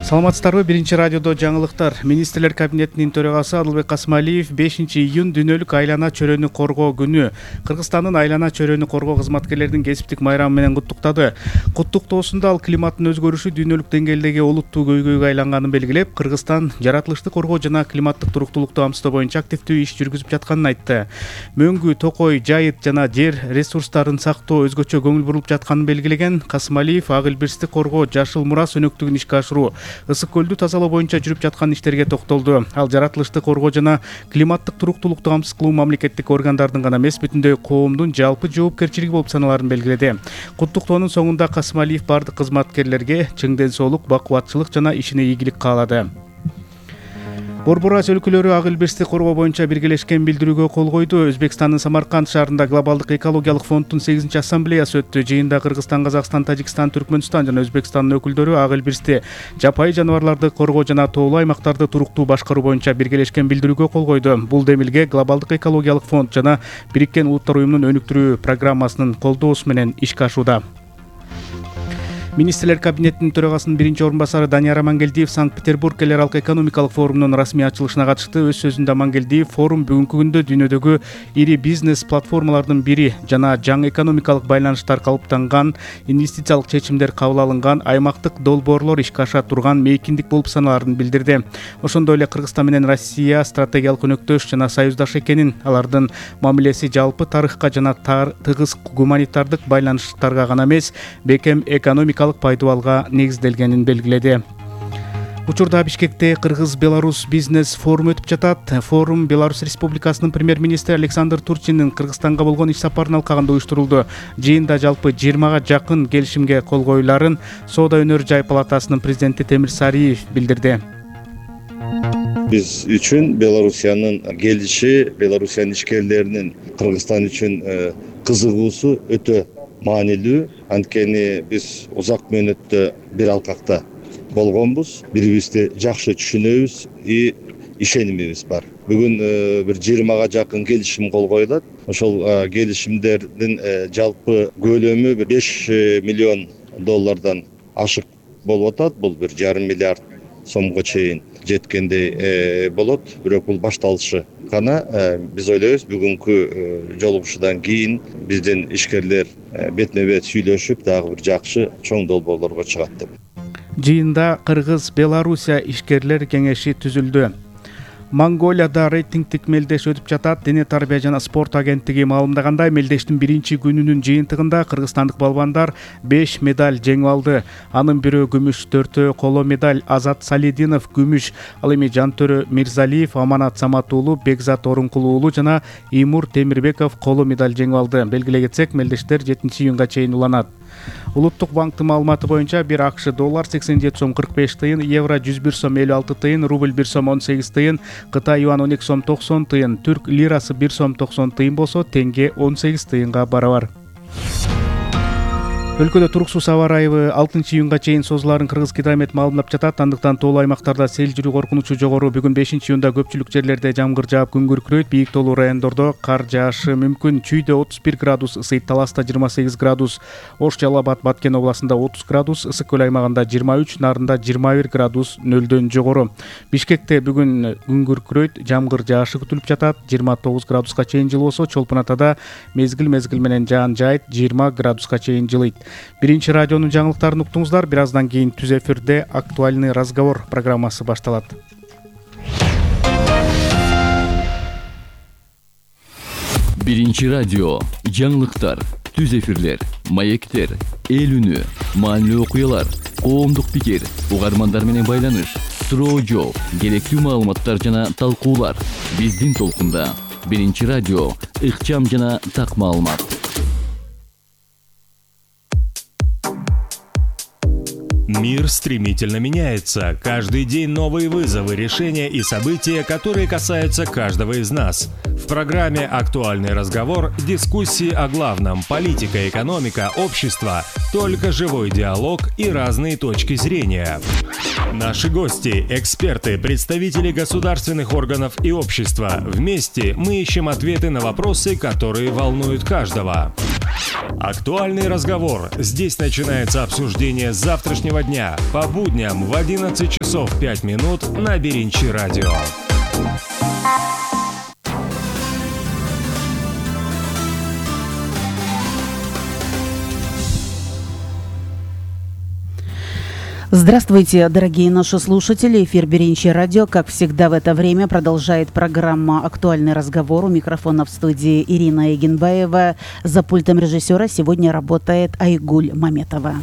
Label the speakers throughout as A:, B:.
A: Саламатсыздарбы, биринчи радиодо жаңылыктар. Министрлер кабинетинин төрагасы Адылбек Касымалиев 5-июнь дүнөлүк айлана чөрөнү коргоо күнү Кыргызстандын айлана чөрөнү коргоо кызматкерлеринин кесиптик майрамы менен куттуктады. Куттуктоосунда ал климаттын өзгөрүшү дүйнөлүк деңгээлдеги олуттуу көйгөйгө айланганын белгилеп, Кыргызстан жаратылышты коргоо жана климаттык туруктуулукту камсыздоо боюнча активдүү иш жүргүзүп жатканын айтты. Мөңгү, токой, жайыт жана жер ресурстарын сактоо өзгөчө көңүл бурулуп жатканын белгилеген Касымалиев ак илбирсти коргоо, жашыл мурас өнөктүгүн ишке ашыруу, ысык көлдү тазалоо боюнча жүрүп жаткан иштерге токтолду. Ал жаратылышты коргоо жана климаттык туруктуулукту камсыз кылуу мамлекеттик органдардын гана эмес, бүтүндөй коомдун жалпы жоопкерчилиги болуп саналарын белгиледи. Куттуктоонун соңунда Касымалиев бардык кызматкерлерге чың ден соолук, бакубатчылык жана ишине ийгилик каалады. Борбор Азия өлкөлөрү ак илбирсти коргоо боюнча биргелешкен билдирүүгө кол койду. Өзбекстандын Самарканд шаарында глобалдык экологиялык фонддун 8-чи ассамблеясы өттү. Жыйында Кыргызстан, Казакстан, Тажикстан, Түркмөнстан жана Өзбекстандын өкүлдөрү ак илбирсти, жапайы жаныбарларды коргоо жана тоолуу аймактарды туруктуу башкаруу боюнча биргелешкен билдирүүгө кол койду. Бул демилге глобалдык экологиялык фонд жана Бириккен Улуттар уюмунун өнүктүрүү программасынын колдоосу менен ишке ашууда. Министрлер кабинетинин төрагасынын биринчи орун басары Данияр Амангелдиев Санкт-Петербург эл аралык экономикалык форумунун расмий ачылышына катышты. Өз сөзүндө Амангелдиев форум бүгүнкү күндө дүйнөдөгү ири бизнес платформалардын бири жана жаңы экономикалык байланыштар калыптанган, инвестициялык чечимдер кабыл алынган, аймактык долбоорлор ишке аша турган мейкиндик болуп саналарын билдирди. Ошондой эле Кыргызстан менен Россия стратегиялык өнөктөш жана союздаш экенин, алардын мамилеси жалпы тарыхка жана тыгыз гуманитардык байланыштарга гана эмес, бекем экономикалык пайдубалга негизделгенин белгиледи. Учурда Бишкекте Кыргыз-Беларусь бизнес форуму өтүп жатат. Форум Беларусь Республикасынын премьер-министри Александр Турчиндин Кыргызстанга болгон иш сапарынын алкагында уюштурулду. Жыйында жалпы 20га жакын келишимге кол коюларын Соода өнөр жай палатасынын президенти Темир Сариев билдирди.
B: Биз үчүн Белоруссиянын келиши, Белоруссиянын ишкерлеринин Кыргызстан үчүн кызыгуусу өтө маанилүү. Анткени биз узак мөөнөттө бир алкакта болгонбуз, бирибизди жакшы түшүнөбүз и ишенимибиз бар. Бүгүн бир 20га жакын келишим кол коюлат. Ошол келишимдердин жалпы көлөмү 5 миллион доллардан ашык болуп атат. Бул 1,5 миллиард сомго чейин жеткендей болот. Бирок бул башталышы гана. Биз ойлойбуз, бүгүнкү жолугушуудан кийин биздин ишкерлер бетме-бет сүйлөшүп, дагы бир жакшы чоң долбоорлорго чыгат деп.
A: Жыйында Кыргыз-Белоруссия ишкерлер кеңеши түзүлдү. Монголияда рейтингтик мелдеш өтүп жатат. Дене тарбия жана спорт агенттиги маалымдагандай, мелдештин биринчи күнүнүн жыйынтыгында кыргызстандык балбандар 5 медаль жеңип алды. Анын бирөө күмүш, 4 коло медаль. Азат Салидинов күмүш, ал эми Жантөрө Мирзалиев, Аманат Самат уулу, Бекзат Орункул уулу жана Имур Темирбеков коло медаль жеңип алды. Белгилей кетсек, мелдештер 7-июнга чейин уланат. Улуттук банктын маалыматы боюнча бир АКШ доллар 87 сом 45 тыйын, евро 101 сом 56 тыйын, рубль 1 сом 18 тыйын, Кытай юан 12 сом 90 тыйын, түрк лирасы 1 сом 90 тыйын болсо, теңге 18 тыйынга барабар. Өлкөдө туруксуз аба ырайы 6-июнга чейин созуларын Кыргыз-Гидромет маалымдап жатат. Андыктан тоолуу аймактарда сел жүрүү коркунучу жогору. Бүгүн 5-июнда көпчүлүк жерлерде жамгыр жаап, күн күркүрөйт. Бийик тоолуу райондордо кар жаашы мүмкүн. Чүйдө 31 градус ысыйт, Таласта 28 градус, Ош, Жалал Абад, Баткен областында 30 градус, Ысык көл аймагында 23, Нарында 21 градус нөлдөн жогору. Бишкекте бүгүн күн күркүрөйт, жамгыр жаашы күтүлүп жатат. 29 градуска чейин жылуу болсо, Чолпон Атада мезгил менен жаан жайыт, 20 градуска чейин жылыйт. Биринчи радионун жаңылыктарын уктуңуздар. Бир аздан кийин түз эфирде актуальный разговор программасы башталат.
C: Биринчи радио жаңылыктар, түз эфирлер, маектер, эл үнү, маанилүү окуялар, коомдук пикир, угармандар менен байланыш, суроо жооп, керектүү маалыматтар жана талкуулар. Биздин толкунда Биринчи радио, ыкчам жана так маалымат.
D: Мир стремительно меняется. Каждый день новые вызовы, решения и события, которые касаются каждого из нас. В программе «Актуальный разговор» дискуссии о главном – политика, экономика, общество, только живой диалог и разные точки зрения. Наши гости – эксперты, представители государственных органов и общества. Вместе мы ищем ответы на вопросы, которые волнуют каждого. Актуальный разговор. Здесь начинается обсуждение завтрашнего дня по будням в 11 часов 5 минут на Беринчи радио.
E: Здравствуйте, дорогие наши слушатели. Эфир Беринчи радио, как всегда в это время, продолжает программа «Актуальный разговор». У микрофона в студии Ирина Эгенбаева. За пультом режиссера сегодня работает Айгуль Маметова.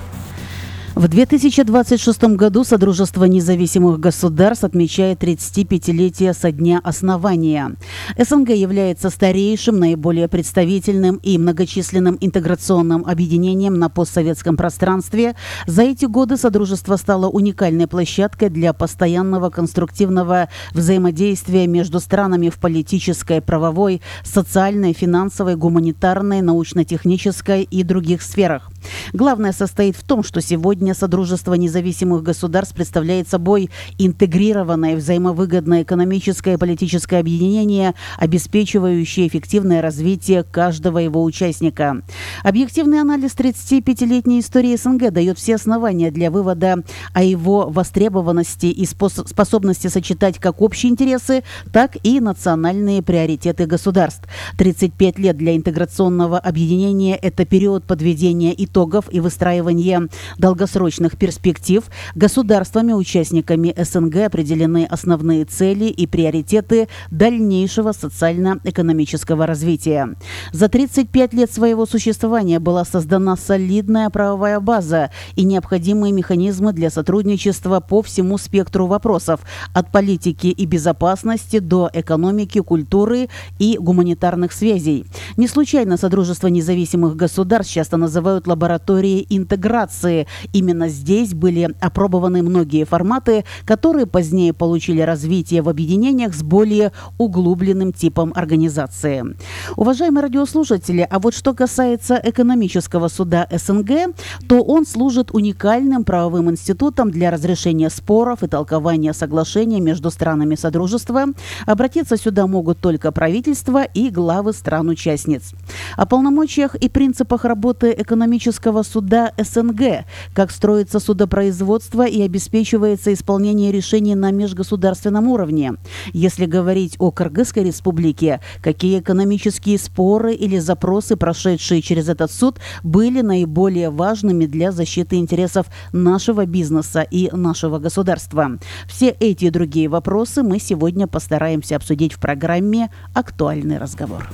E: В 2026 году Содружество независимых государств отмечает 35-летие со дня основания. СНГ является старейшим, наиболее представительным и многочисленным интеграционным объединением на постсоветском пространстве. За эти годы Содружество стало уникальной площадкой для постоянного конструктивного взаимодействия между странами в политической, правовой, социальной, финансовой, гуманитарной, научно-технической и других сферах. Главное состоит в том, что сегодня Содружество независимых государств представляет собой интегрированное, взаимовыгодное экономическое и политическое объединение, обеспечивающее эффективное развитие каждого его участника. Объективный анализ 35-летней истории СНГ дает все основания для вывода о его востребованности и способности сочетать как общие интересы, так и национальные приоритеты государств. 35 лет для интеграционного объединения – это период подведения итогов и выстраивания долгосрочных перспектив. Государствами-участниками СНГ определены основные цели и приоритеты дальнейшего социально-экономического развития. За 35 лет своего существования была создана солидная правовая база и необходимые механизмы для сотрудничества по всему спектру вопросов – от политики и безопасности до экономики, культуры и гуманитарных связей. Не случайно Содружество независимых государств часто называют лабораторией интеграции. Именно здесь были опробованы многие форматы, которые позднее получили развитие в объединениях с более углубленным типом организации. Уважаемые радиослушатели, а вот что касается экономического суда СНГ, то он служит уникальным правовым институтом для разрешения споров и толкования соглашений между странами Содружества. Обратиться сюда могут только правительства и главы стран-участниц. О полномочиях и принципах работы экономического суда СНГ, как строится судопроизводство и обеспечивается исполнение решений на межгосударственном уровне. Если говорить о Кыргызской республике, какие экономические споры или запросы, прошедшие через этот суд, были наиболее важными для защиты интересов нашего бизнеса и нашего государства. Все эти и другие вопросы мы сегодня постараемся обсудить в программе «Актуальный разговор».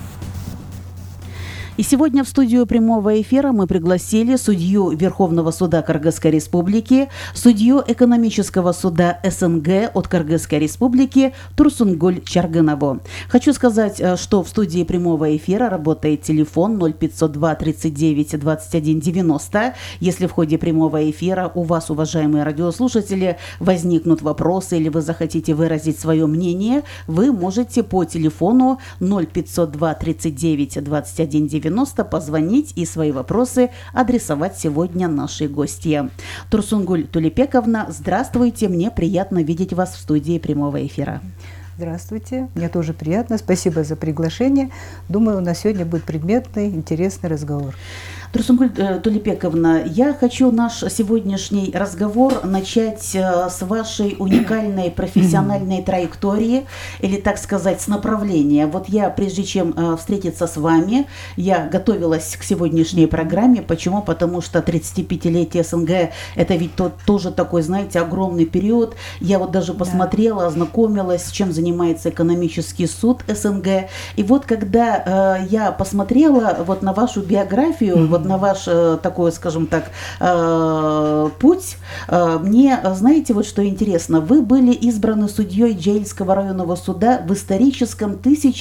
E: И сегодня в студию прямого эфира мы пригласили судью Верховного суда Кыргызской республики, судью экономического суда СНГ от Кыргызской республики Турсунгуль Чаргынову. Хочу сказать, что в студии прямого эфира работает телефон 0502 39 21 90. Если в ходе прямого эфира у вас, уважаемые радиослушатели, возникнут вопросы или вы захотите выразить свое мнение, вы можете по телефону 0502 39 21 90 позвонить и свои вопросы адресовать сегодня нашей гостье. Турсунгуль Тулепековна, здравствуйте, мне приятно видеть вас в студии прямого эфира.
F: Здравствуйте, мне тоже приятно, спасибо за приглашение. Думаю, у нас сегодня будет предметный, интересный разговор.
E: Турсунгуль Тулепековна, я хочу наш сегодняшний разговор начать с вашей уникальной профессиональной траектории, или, так сказать, с направления. Вот я, прежде чем встретиться с вами, я готовилась к сегодняшней программе. Почему? Потому что 35-летие СНГ – это ведь тоже такой, знаете, огромный период. Я вот даже посмотрела, ознакомилась, чем занимается экономический суд СНГ. И вот когда я посмотрела вот на вашу биографию, вот на ваш такой, скажем так, путь, мне, знаете, вот что интересно, вы были избраны судьей Джейльского районного суда в историческом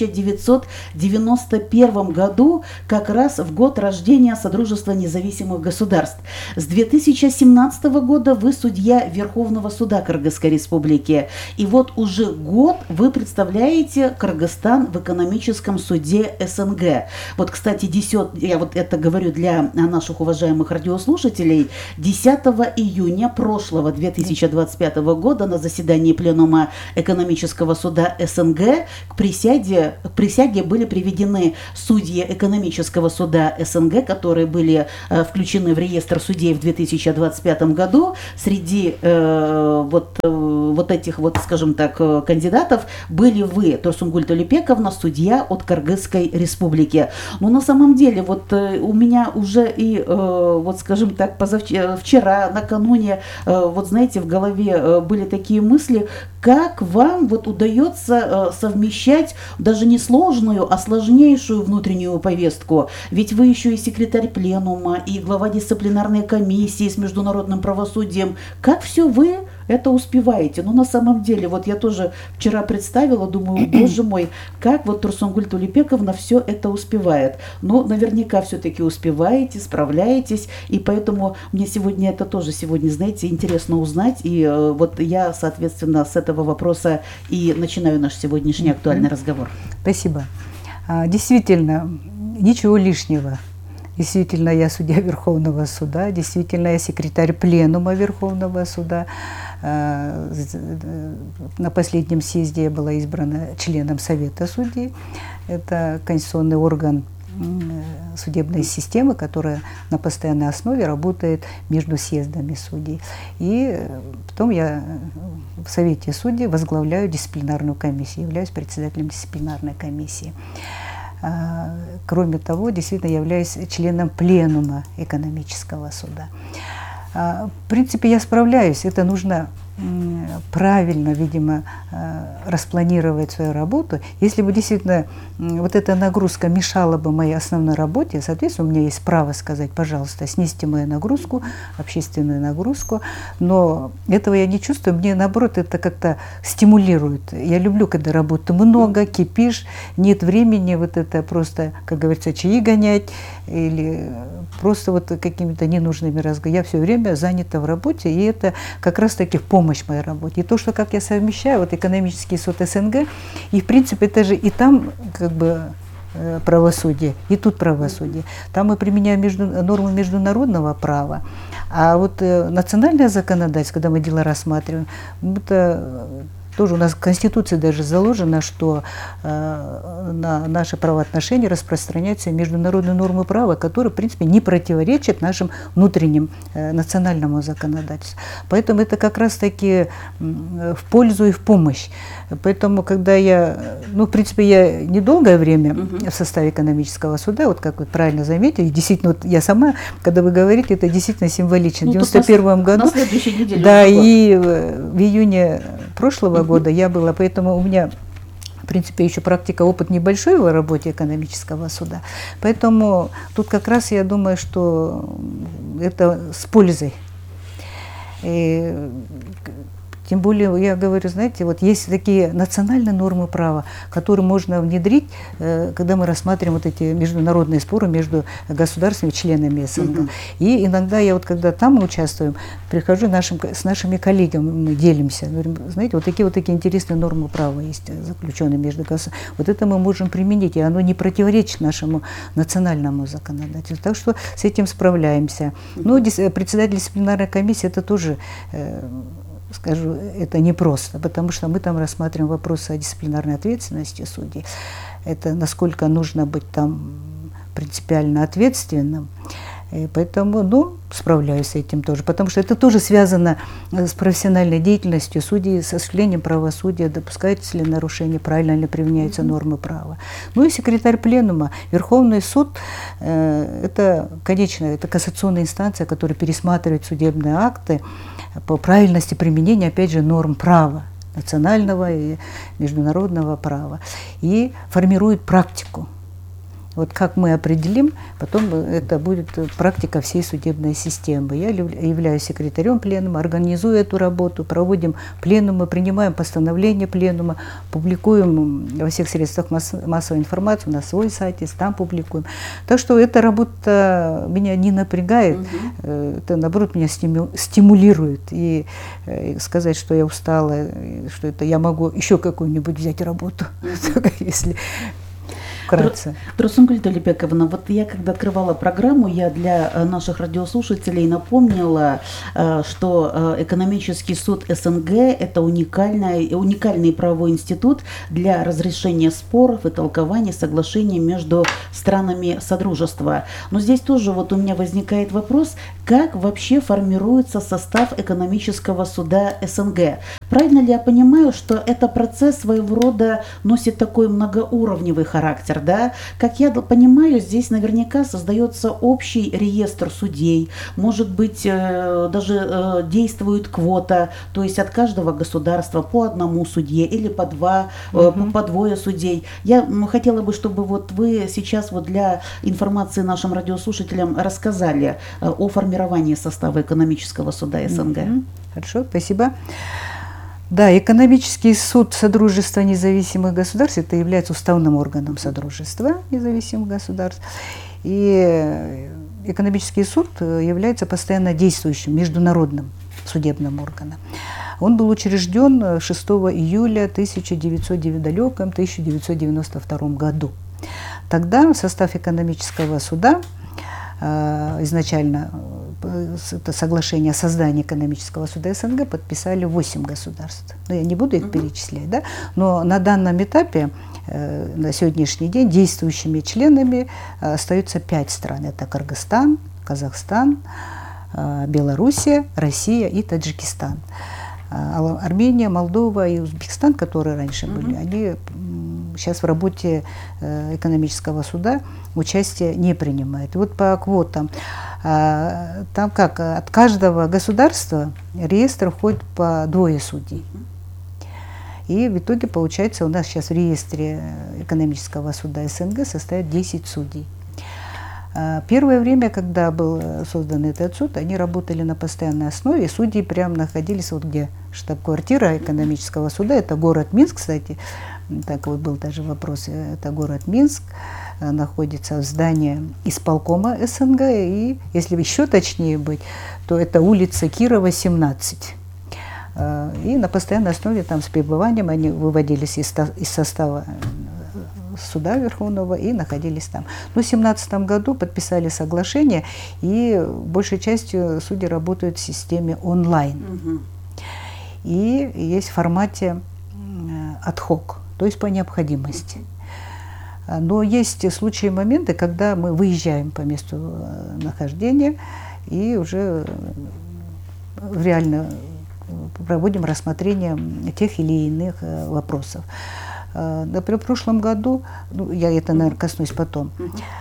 E: 1991 году, как раз в год рождения Содружества независимых государств. С 2017 года вы судья Верховного суда Кыргызской республики. И вот уже год вы представляете Кыргызстан в экономическом суде СНГ. Вот, кстати, я вот это говорю для для наших уважаемых радиослушателей. 10 июня прошлого 2025 года на заседании Пленума экономического суда СНГ к присяге были приведены судьи экономического суда СНГ, которые были включены в реестр судей в 2025 году. Среди вот этих вот, скажем так, кандидатов были вы, Турсунгуль Толепековна, судья от Кыргызской республики. Но на самом деле вот у меня уже и вот, скажем так, вчера, накануне, вот знаете, в голове были такие мысли, как вам вот удается совмещать даже не сложную, а сложнейшую внутреннюю повестку. Ведь вы еще и секретарь пленума, и глава дисциплинарной комиссии с международным правосудием. Как все вы это успеваете? Ну, на самом деле, вот я тоже вчера представила, думаю, боже мой, как вот Турсунгуль Толепековна все это успевает. Но наверняка все-таки успеваете, справляетесь, и поэтому мне сегодня это тоже знаете, интересно узнать, и вот я, соответственно, с этого вопроса и начинаю наш сегодняшний актуальный разговор.
F: Спасибо. Действительно, ничего лишнего. Действительно, я судья Верховного суда, действительно, я секретарь пленума Верховного суда. На последнем съезде я была избрана членом Совета судей. Это конституционный орган судебной системы, которая на постоянной основе работает между съездами судей. И потом я в Совете судей возглавляю дисциплинарную комиссию, являюсь председателем дисциплинарной комиссии. Кроме того, действительно являюсь членом пленума экономического суда. В принципе, я справляюсь. Это нужно правильно, видимо, распланировать свою работу. Если бы действительно вот эта нагрузка мешала бы моей основной работе, соответственно, у меня есть право сказать, пожалуйста, снизьте мою нагрузку, общественную нагрузку, но этого я не чувствую, мне наоборот это как-то стимулирует. Я люблю, когда работы много, кипишь, нет времени вот это просто, как говорится, чаи гонять или просто вот какими-то ненужными разговорами. Я все время занята в работе, и это как раз-таки помощь моей работе. И то, что как я совмещаю, вот экономический суд СНГ, и в принципе это же и там как бы правосудие, и тут правосудие. Там мы применяем нормы международного права, а вот национальное законодательство, когда мы дела рассматриваем, это тоже у нас в Конституции даже заложено, что на наши правоотношения распространяются международные нормы права, которые, в принципе, не противоречат нашим внутренним национальному законодательству. Поэтому это как раз-таки в пользу и в помощь. Поэтому, когда я, в принципе, я недолгое время в составе экономического суда, вот как вы правильно заметили, действительно, вот я сама, когда вы говорите, это действительно символично. В 91 году,
E: на следующей неделе,
F: да, и в июне прошлого года я была, поэтому у меня, в принципе, еще практика, опыт небольшой в работе экономического суда. Поэтому тут как раз я думаю, что это с пользой. И тем более, я говорю, знаете, вот есть такие национальные нормы права, которые можно внедрить, когда мы рассматриваем вот эти международные споры между государствами, членами СНГ. И иногда я вот, когда там мы участвуем, прихожу с нашими коллегами, мы делимся. Говорим, знаете, вот такие интересные нормы права есть, заключенные между государствами. Вот это мы можем применить, и оно не противоречит нашему национальному законодательству. Так что с этим справляемся. Ну, председатель дисциплинарной комиссии, это тоже... скажу, это непросто, потому что мы там рассматриваем вопросы о дисциплинарной ответственности судей. Это насколько нужно быть там принципиально ответственным. И поэтому, справляюсь с этим тоже, потому что это тоже связано с профессиональной деятельностью судей, с осуществлением правосудия, допускаются ли нарушения, правильно ли применяются нормы права. Ну и секретарь пленума. Верховный суд это конечная, это кассационная инстанция, которая пересматривает судебные акты по правильности применения, опять же, норм права, национального и международного права, и формирует практику. Вот как мы определим, потом это будет практика всей судебной системы. Я являюсь секретарем пленума, организую эту работу, проводим пленумы, принимаем постановления пленума, публикуем во всех средствах массовой информации, на свой сайт, там публикуем. Так что эта работа меня не напрягает, это, наоборот, меня стимулирует. И сказать, что я устала, что это я могу еще какую-нибудь взять работу, если... вкратце.
E: Турсунгуль Толепековна, вот я когда открывала программу, я для наших радиослушателей напомнила, что экономический суд СНГ – это уникальный правовой институт для разрешения споров и толкования соглашений между странами Содружества. Но здесь тоже вот у меня возникает вопрос, как вообще формируется состав экономического суда СНГ? Правильно ли я понимаю, что это процесс своего рода носит такой многоуровневый характер, да? Как я понимаю, здесь наверняка создается общий реестр судей, может быть, даже действует квота, то есть от каждого государства по одному судье или по двое судей. Я хотела бы, чтобы вот вы сейчас вот для информации нашим радиослушателям рассказали о формировании состава экономического суда СНГ.
F: Хорошо, спасибо. Да, экономический суд Содружества независимых государств это является уставным органом Содружества независимых государств. И экономический суд является постоянно действующим международным судебным органом. Он был учрежден 6 июля 1992 году. Тогда в состав экономического суда изначально это соглашение о создании экономического суда СНГ подписали 8 государств. Я не буду их перечислять, да? Но на данном этапе, на сегодняшний день, действующими членами остаются 5 стран. Это Кыргызстан, Казахстан, Белоруссия, Россия и Таджикистан. Армения, Молдова и Узбекистан, которые раньше были, они сейчас в работе экономического суда участие не принимают. И вот по квотам, там как, от каждого государства реестр входит по 2 судей. И в итоге получается у нас сейчас в реестре экономического суда СНГ состоит 10 судей. Первое время, когда был создан этот суд, они работали на постоянной основе. Судьи прямо находились вот где штаб-квартира экономического суда. Это город Минск, кстати. Такой был даже вопрос. Это город Минск. Находится в здании исполкома СНГ. И, если еще точнее быть, то это улица Кирова, 17. И на постоянной основе там с пребыванием они выводились из состава суда Верховного и находились там. Но в 2017 году подписали соглашение, и большей частью судьи работают в системе онлайн. И есть в формате ad-hoc, то есть по необходимости. Но есть случаи и моменты, когда мы выезжаем по месту нахождения и уже реально проводим рассмотрение тех или иных вопросов. Например, в прошлом году, я это, наверное, коснусь потом,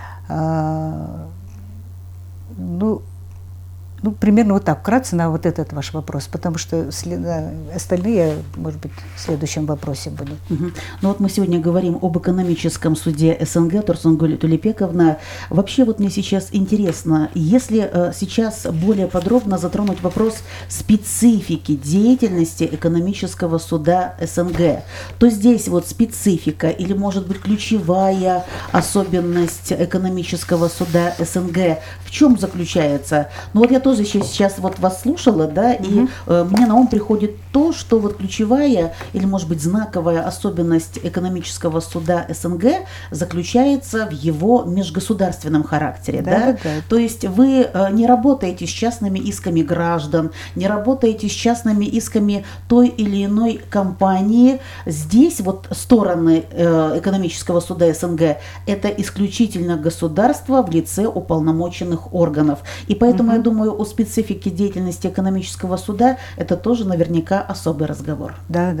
F: примерно вот так, вкратце на вот этот ваш вопрос, потому что остальные, может быть, в следующем вопросе будут.
E: Ну вот мы сегодня говорим об экономическом суде СНГ, Турсунгуль Толепековна. Вообще вот мне сейчас интересно, если сейчас более подробно затронуть вопрос специфики деятельности экономического суда СНГ, то здесь вот специфика или, может быть, ключевая особенность экономического суда СНГ в чем заключается? Ну вот я тоже сейчас вот вас слушала, да, и мне на ум приходит то, что вот ключевая или, может быть, знаковая особенность экономического суда СНГ заключается в его межгосударственном характере, да? То есть вы не работаете с частными исками граждан, не работаете с частными исками той или иной компании. Здесь вот стороны экономического суда СНГ – это исключительно государство в лице уполномоченных органов. И поэтому, я думаю, о специфике деятельности экономического суда это тоже наверняка особый разговор.
F: Да.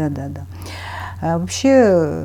F: Вообще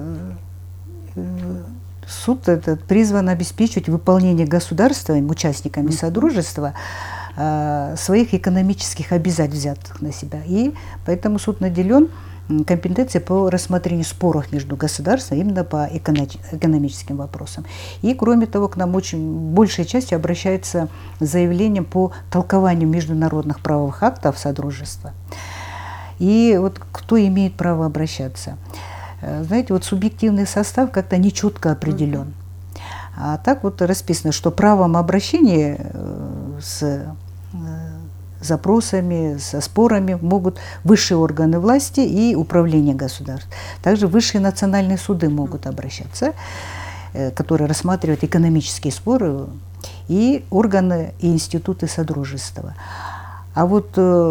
F: суд этот призван обеспечивать выполнение государством, участниками Содружества, своих экономических обязательств, взятых на себя. И поэтому суд наделен компетенцией по рассмотрению споров между государствами именно по экономическим вопросам. И, кроме того, к нам очень большей частью обращается с заявлением по толкованию международных правовых актов Содружества. И вот кто имеет право обращаться? Знаете, вот субъективный состав как-то нечетко определен. А так вот расписано, что правом обращения с запросами, со спорами могут высшие органы власти и управление государств. Также высшие национальные суды могут обращаться. который рассматривает экономические споры, и органы и институты Содружества. А вот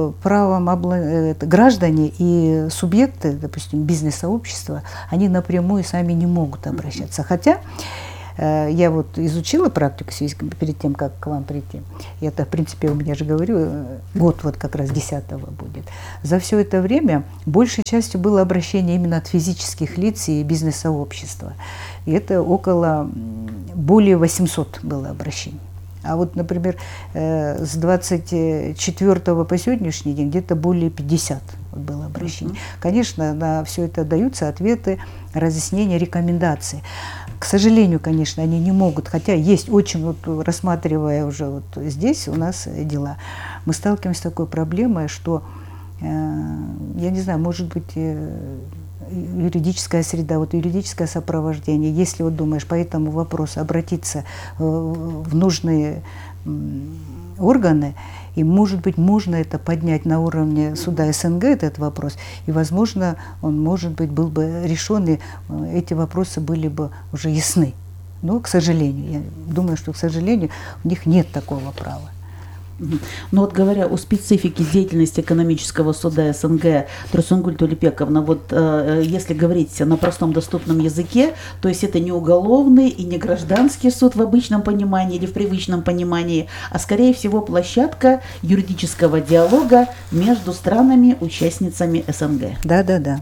F: граждане и субъекты, допустим, бизнес-сообщества, они напрямую сами не могут обращаться. Хотя я вот изучила практику перед тем, как к вам прийти. Это, в принципе, у меня же говорю, год вот как раз 10-го будет. За все это время большей частью было обращение именно от физических лиц и бизнес-сообщества. И это более 800 было обращений. А вот, например, с 24 по сегодняшний день где-то более 50 было обращений. Конечно, на все это даются ответы, разъяснения, рекомендации. К сожалению, конечно, они не могут, хотя есть очень, вот, рассматривая уже вот здесь у нас дела, мы сталкиваемся с такой проблемой, что, я не знаю, может быть, юридическая среда, вот юридическое сопровождение, если вот думаешь по этому вопросу обратиться в нужные органы, и, может быть, можно это поднять на уровне суда СНГ, этот вопрос, и, возможно, он, может быть, был бы решен, и эти вопросы были бы уже ясны. Но, к сожалению, я думаю, что, к сожалению, у них нет такого права.
E: Но вот говоря о специфике деятельности экономического суда СНГ, Турсунгуль Тулепековна, вот если говорить на простом доступном языке, то есть это не уголовный и не гражданский суд в обычном понимании или в привычном понимании, а скорее всего площадка юридического диалога между странами-участницами СНГ.
F: Да.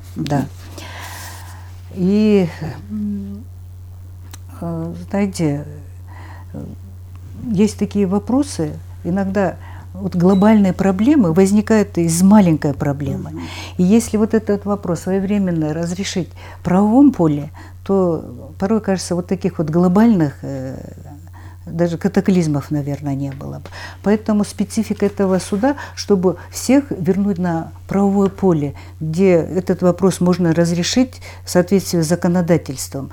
F: И, знаете, есть такие вопросы. Иногда вот глобальные проблемы возникают из маленькой проблемы. И если вот этот вопрос своевременно разрешить в правовом поле, то порой, кажется, вот таких вот глобальных даже катаклизмов, наверное, не было бы. Поэтому специфика этого суда, чтобы всех вернуть на правовое поле, где этот вопрос можно разрешить в соответствии с законодательством.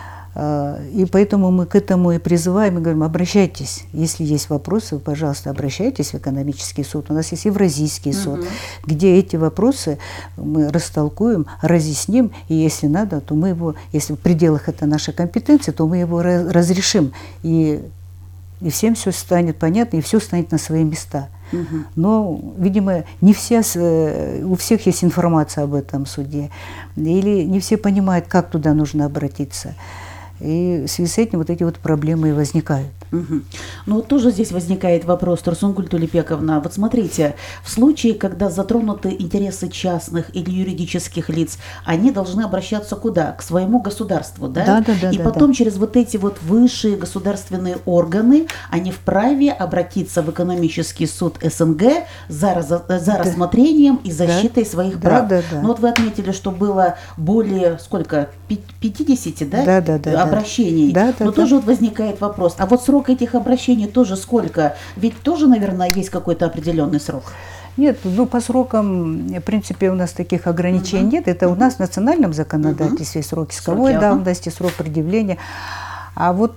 F: И поэтому мы к этому и призываем, и говорим, обращайтесь, если есть вопросы, вы, пожалуйста, обращайтесь в экономический суд. У нас есть Евразийский суд, где эти вопросы мы растолкуем, разъясним, и если надо, то мы его, если в пределах это нашей компетенции, то мы его разрешим, и всем все станет понятно, и все станет на свои места. Но, видимо, не все, у всех есть информация об этом суде, или не все понимают, как туда нужно обратиться. И в связи с этим вот эти вот проблемы и возникают.
E: Ну вот тоже здесь возникает вопрос, Турсунгуль Тулепековна. Вот смотрите, в случае, когда затронуты интересы частных или юридических лиц, они должны обращаться куда? К своему государству, да?
F: Да.
E: И потом через вот эти вот высшие государственные органы они вправе обратиться в экономический суд СНГ за рассмотрением и защитой своих прав.
F: Да.
E: Ну вот вы отметили, что было более, сколько, 50, да? Обращений. Но тоже вот возникает вопрос, а вот срок этих обращений тоже сколько? Ведь тоже, наверное, есть какой-то определенный срок.
F: Нет, по срокам, в принципе, у нас таких ограничений нет. Это у нас в национальном законодательстве срок исковой давности, срок предъявления. А вот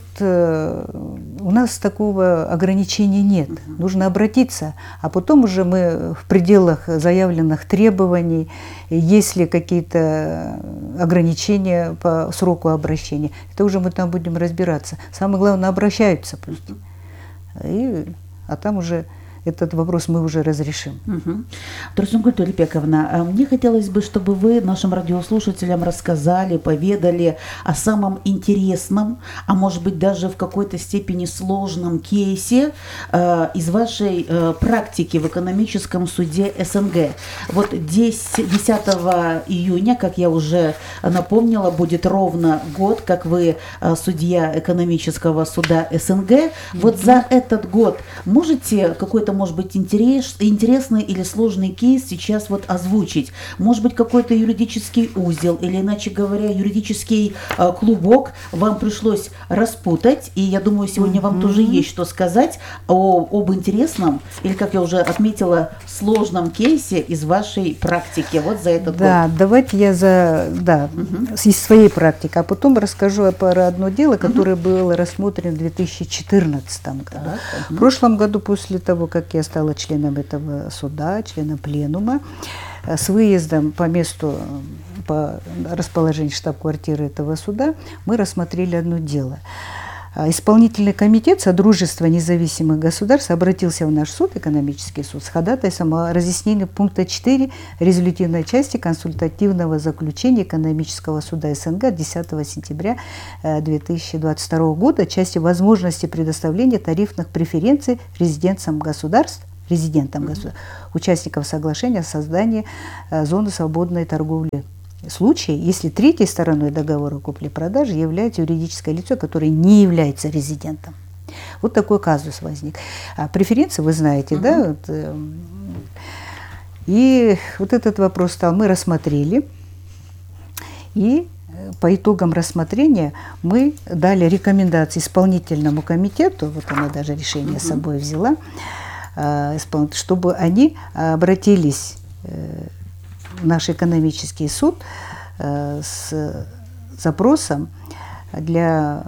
F: у нас такого ограничения нет. Нужно обратиться, а потом уже мы в пределах заявленных требований, есть ли какие-то ограничения по сроку обращения, это уже мы там будем разбираться. Самое главное, обращаются просто. А там уже этот вопрос мы уже разрешим.
E: Турсунгуль Тулепековна, мне хотелось бы, чтобы вы нашим радиослушателям рассказали, поведали о самом интересном, а может быть даже в какой-то степени сложном кейсе из вашей практики в экономическом суде СНГ. Вот 10 июня, как я уже напомнила, будет ровно год, как вы судья экономического суда СНГ. Вот за этот год можете какой-то, может быть, интересный или сложный кейс сейчас вот озвучить? Может быть, какой-то юридический узел или, иначе говоря, юридический клубок вам пришлось распутать, и я думаю, сегодня вам тоже есть что сказать об интересном или, как я уже отметила, сложном кейсе из вашей практики вот за этот год.
F: Давайте я из своей практики, а потом расскажу про одно дело, которое было рассмотрено в 2014 году. В прошлом году, после того, как я стала членом этого суда, членом пленума, с выездом по месту, по расположению штаб-квартиры этого суда, мы рассмотрели одно дело. Исполнительный комитет Содружества независимых государств обратился в наш суд, экономический суд, с ходатайством о разъяснении пункта 4 резолютивной части консультативного заключения экономического суда СНГ от 10 сентября 2022 года, части возможности предоставления тарифных преференций резидентам государств, участников соглашения о создании зоны свободной торговли. Случай, если третьей стороной договора купли-продажи является юридическое лицо, которое не является резидентом. Вот такой казус возник. А преференции, вы знаете, да? Вот, и вот этот вопрос стал, мы рассмотрели, и по итогам рассмотрения мы дали рекомендации исполнительному комитету, вот она даже решение с собой взяла, чтобы они обратились в наш экономический суд с запросом для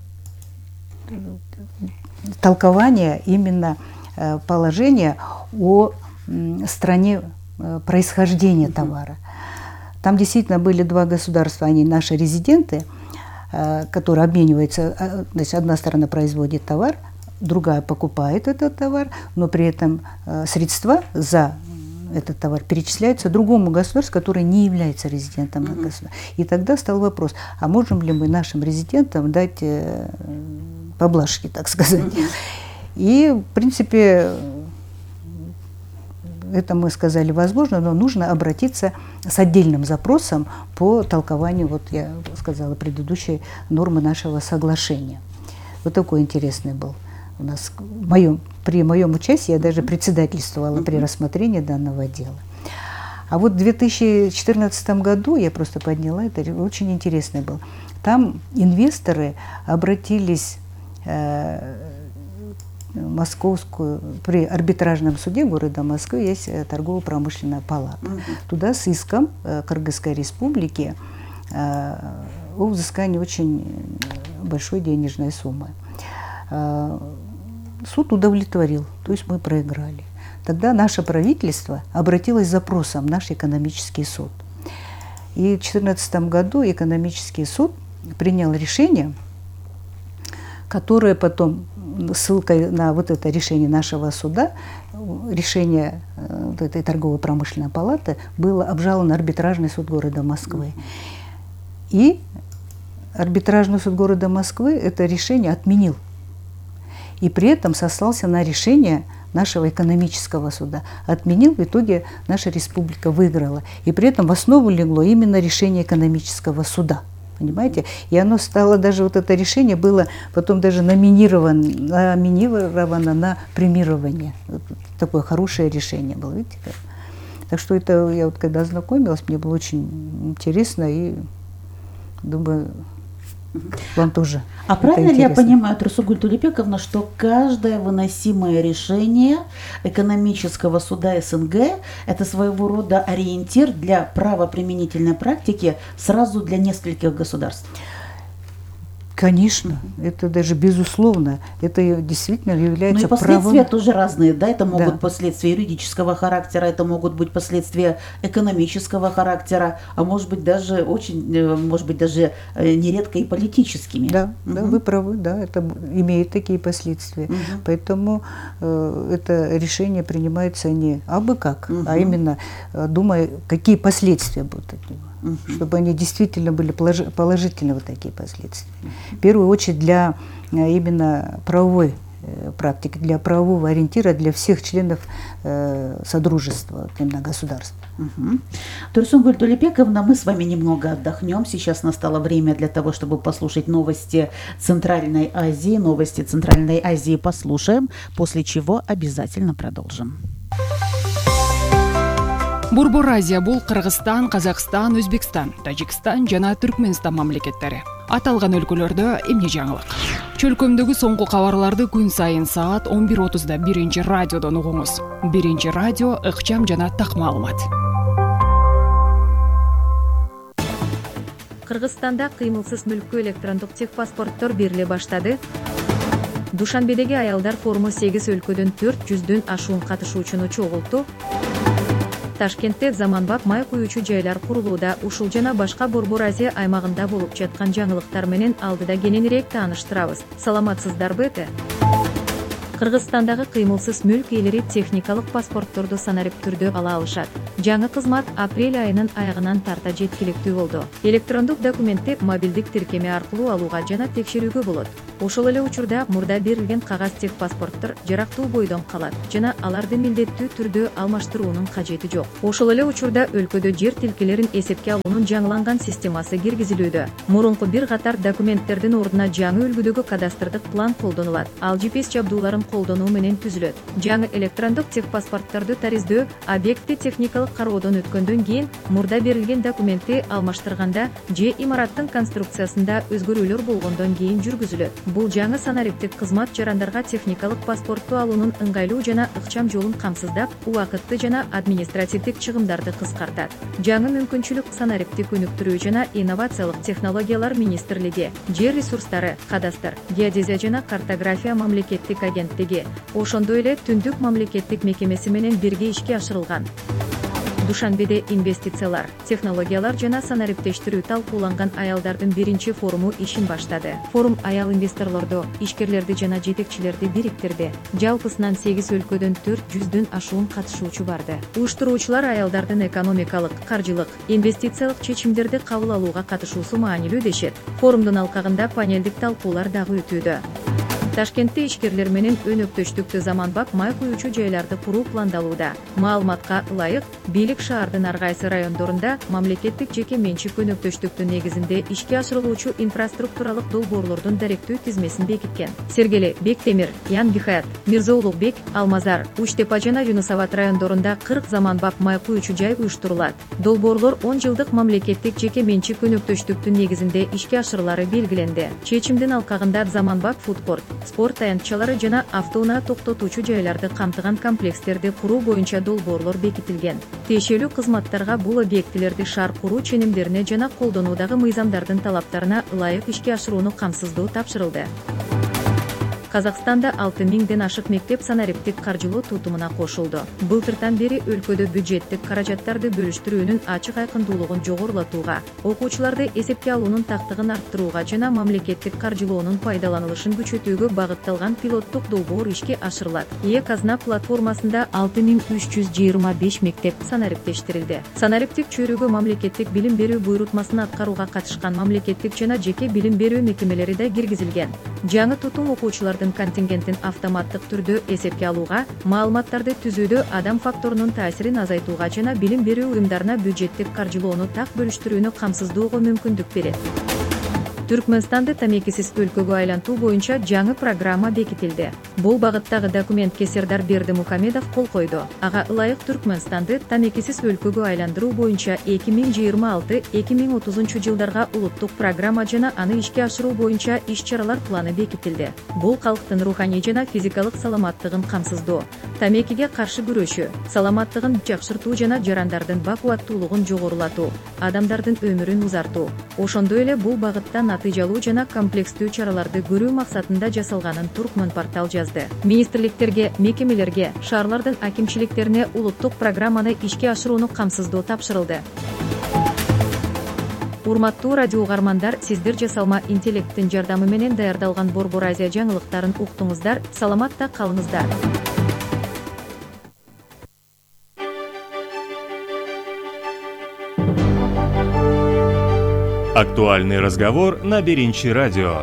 F: толкования именно положения о стране происхождения товара. Там действительно были два государства, они наши резиденты, которые обмениваются, значит, одна сторона производит товар, другая покупает этот товар, но при этом средства за этот товар перечисляется другому государству, которое не является резидентом государства. И тогда стал вопрос, а можем ли мы нашим резидентам дать поблажки, так сказать. И, в принципе, это мы сказали возможно, но нужно обратиться с отдельным запросом по толкованию, вот я сказала, предыдущей нормы нашего соглашения. Вот такой интересный был у нас при моем участии, я даже председательствовала при рассмотрении данного дела. А вот в 2014 году, я просто подняла, это очень интересный был, там инвесторы обратились московскую, при арбитражном суде города Москвы есть торгово-промышленная палата. Туда с иском Кыргызской республики о взыскании очень большой денежной суммы. Суд удовлетворил, то есть мы проиграли. Тогда наше правительство обратилось с запросом в наш экономический суд. И в 2014 году экономический суд принял решение, которое потом, ссылкой на вот это решение нашего суда, решение вот этой торгово-промышленной палаты, было обжаловано арбитражный суд города Москвы. И арбитражный суд города Москвы это решение отменил. И при этом сослался на решение нашего экономического суда. Отменил, в итоге наша республика выиграла. И при этом в основу легло именно решение экономического суда. Понимаете? И оно стало, даже вот это решение было потом даже номинировано на премирование. Вот такое хорошее решение было. Видите как? Так что это, я вот когда ознакомилась, мне было очень интересно и думаю, вам тоже.
E: А правильно ли я понимаю, Турсугуль Тулепековна, что каждое выносимое решение экономического суда СНГ – это своего рода ориентир для правоприменительной практики сразу для нескольких государств?
F: Конечно, это даже безусловно, это действительно является
E: правом. Ну и последствия
F: правом.
E: тоже разные, да, это могут
F: Да.
E: последствия юридического характера, это могут быть последствия экономического характера, а может быть даже нередко и политическими.
F: Да, да, вы правы, да, это имеет такие последствия. Поэтому это решение принимается не абы как, а именно думая, какие последствия будут от него. Чтобы они действительно были положительные вот такие последствия. В первую очередь для именно правовой практики, для правового ориентира для всех членов Содружества, именно государства.
E: Турсугуль Тулепековна, мы с вами немного отдохнем. Сейчас настало время для того, чтобы послушать новости Центральной Азии. Новости Центральной Азии послушаем, после чего обязательно продолжим.
G: Борбор Азия бул Кыргызстан, Казакстан, Өзбекстан, Тажикстан жана Түркменстан мамлекеттери. Аталган өлкөлөрдө эмне жаңылык? Чөлкөмдөгү соңку кабарларды күн сайын саат 11:30 биринчи радиодон угуңуз. Биринчи радио ыкчам жана так маалымат.
H: Кыргызстанда кыймылсыз мүлккө электрондук техпаспорттор бериле баштады. Душанбедеги аялдар форуму 8 өлкөдөн 400дөн ашуун катышуучуну чогултту. Ташкентте заманбап май куючу жайлар курулууда. Ушул жана башка Борбор Азия аймагында болуп жаткан жаңылыктар менен алдыда кененирээк тааныштырабыз. Саламатсыздарбы? Кыргызстандагы кыймылсыз мүлк ээлери техникалык паспортторду санарип түрдө ала алышат. Жаңы кызмат апрель айынын аягынан тарта жеткиликтүү болду. Электрондук документти мобилдик тиркеме аркылуу алууга жана текшерүүгө болот. Ошол эле учурда мурда берилген кагаз техпаспорттор жарактуу бойдон калат жана аларды милдеттүү түрдө алмаштыруунун кажети жок. Ошол эле учурда өлкөдө жер тилкелерин эсепке алуунун жаңыланган системасы киргизилүүдө. Мурунку бир катар документтердин ордуна жаңы үлгүдөгү кадастрдык план колдонулат. Ал GPS жабдууларын колдонуу менен түзүлөт. Жаңы электрондук техпаспортторду тариздөө объектти техникалык кароодон өткөндөн кийин мурда берилген документти алмаштырганда же имараттын конструкциясында өзгөрүүлөр болгондон кийин жүргүзүлөт. Бул жаңы санариптик кызмат жарандарга техникалык паспортту алуунун ыңгайлуу жана ыкчам жолун камсыздап, убакытты жана административдик чыгымдарды кыскартат. Жаңы мүмкүнчүлүк санарипти өнүктүрүү жана инновациялык технологиялар министрлиги, жер ресурстары, кадастр, геодезия жана картография мамлекеттик агенттиги, ошондой эле Түндүк мамлекеттик мекемеси менен бирге ишке ашырылган. Душанбеде инвестициялар, технологиялар жана санариптештирүү талкууланган аялдардын биринчи форуму ишин баштады. Форум аял инвесторлорду, ишкерлерди жана жетекчилерди бириктирди. Жалпысынан 8 өлкөдөн 400дөн ашуун катышуучу барды. Уюштуруучулар аялдардын экономикалык, каржылык, инвестициялык чечимдерди кабыл алууга катышуусу маанилүү дешет. Форумдун алкагында панелдик талкуулар дагы өтүүдө. Ташкентте ишкерлер менен өнөктөштүктө заманбап май куючу жайларды куруу пландалууда. Маалыматка ылайык, бийлик шаардын ар кайсы райондорунда мамлекеттик жеке менчик өнөктөштүктүн негизинде ишке ашырылуучу инфраструктуралык долбоорлордун даректүү тизмесин бекиткен. Сергели, Бектемир, Ян-Бихаят, Мирза-Улугбек, Алмазар, Уч-Тепа жана Юнусабад райондорунда 40 заманбап май куючу жай уюштурулат. Долбоорлор 10 жылдык мамлекеттик жеке менчик өнөктөштүктүн негизинде ишке ашырылары белгиленди. Чечимдин алкагында заманбап фудкорт, спорт аянтчалары жана автоунаа токтотуучу жайларды камтыган комплекстерди куруу боюнча долбоорлор бекитилген. Тиешелүү кызматтарга бул объектилерди шаар куруу ченемдерине жана колдонуудагы мыйзамдардын талаптарына ылайык ишке ашырууну камсыздоо тапшырылды. Казакстанда 6000ден ашык мектеп санариптик каржылоо тутумуна кошулду. Былтыртан бери өлкөдө бюджеттик каражаттарды бөлүштүрүүнүн ачык айкындуулугун жогорулатууга, окуучуларды эсепке алуунун тактыгын арттырууга жана мамлекеттик каржылоонун пайдаланылышын күчөтүүгө багытталган пилоттук долбоор ишке ашырылат. Казна платформасында 6325 мектеп санариптештирилди. Санариптик чөйрөгө мамлекеттик билим берүү буйрутмасын аткарууга катышкан мамлекеттик жана жеке билим берүү мекемелери да киргизилген. Жаңы тутум окуучулардын контингентин автоматтык түрдө эсепке алууга, маалыматтарды түзүүдө адам факторунун таасирин азайтууга жана билим берүү уюмдарына бюджеттик каржылоону так бөлүштүрүүнү камсыздоого мүмкүндүк берет. Түркмөнстанды тамекисиз өлкөгө айлантуу боюнча жаңы программа бекитилди. Бул багыттагы документке Сердар Бердимукамедов кол койду. Ага ылайык Түркмөнстанды тамекисиз өлкөгө айландыруу боюнча 2026-2030 жылдарга улуттук программа жана аны ишке ашыруу боюнча иш-чаралар планы бекитилди. Бул калктын руханий жана физикалык саламаттыгын камсыздоо, тамекиге каршы күрөшүү, саламаттыгын жакшыртуу жана жарандардын бакубаттуулугун жогорулатуу, адамдардын өмүрүн узартуу. Ошондой эле бул багытта натыйжалуу жана комплекстүү чараларды көрүү максатында жасалганын Туркмөн портал жазды. Министрликтерге, мекемелерге, шаарлардын акимчиликтерине улуттук программаны ишке ашырууну камсыздоо тапшырылды. Урматтуу радио угармандар, сиздер жасалма интеллекттин жардамы менен даярдалган Борбор Азия жаңылыктарын уктуңуздар, саламатта калыңыздар.
D: Актуальный разговор на Беринчи радио.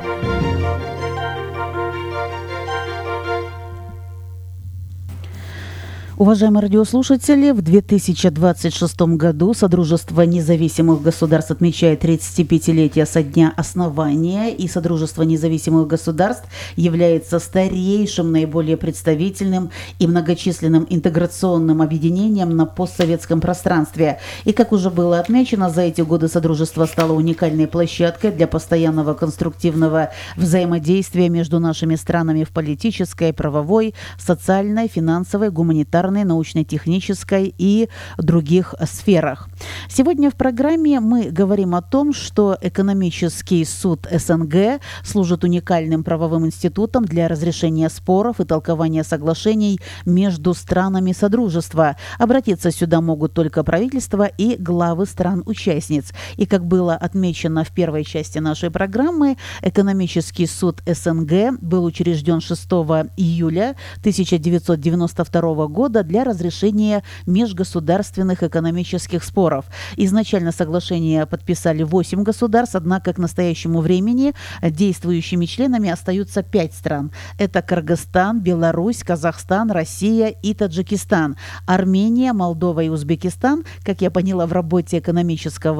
E: Уважаемые радиослушатели, в 2026 году Содружество независимых государств отмечает 35-летие со дня основания, и Содружество независимых государств является старейшим, наиболее представительным и многочисленным интеграционным объединением на постсоветском пространстве. И, как уже было отмечено, за эти годы Содружество стало уникальной площадкой для постоянного конструктивного взаимодействия между нашими странами в политической, правовой, социальной, финансовой, гуманитарной гуманитарной, научно-технической и других сферах. Сегодня в программе мы говорим о том, что экономический суд СНГ служит уникальным правовым институтом для разрешения споров и толкования соглашений между странами Содружества. Обратиться сюда могут только правительства и главы стран-участниц. И, как было отмечено в первой части нашей программы, экономический суд СНГ был учрежден 6 июля 1992 года для разрешения межгосударственных экономических споров. Изначально соглашение подписали 8 государств, однако к настоящему времени действующими членами остаются 5 стран. Это Кыргызстан, Беларусь, Казахстан, Россия и Таджикистан. Армения, Молдова и Узбекистан, как я поняла в работе экономического